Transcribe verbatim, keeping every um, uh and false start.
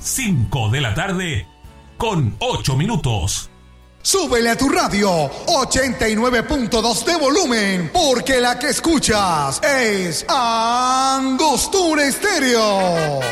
cinco de la tarde con ocho minutos. Súbele a tu radio ochenta y nueve punto dos de volumen, porque la que escuchas es Angostura Estéreo.